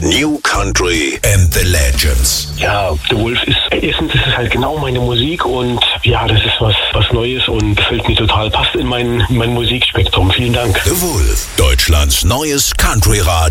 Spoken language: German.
New Country and the Legends. Ja, The Wolf ist, erstens ist es halt genau meine Musik und ja, das ist was Neues und gefällt mir total, passt in mein Musikspektrum. Vielen Dank. The Wolf, Deutschlands neues Country-Radio.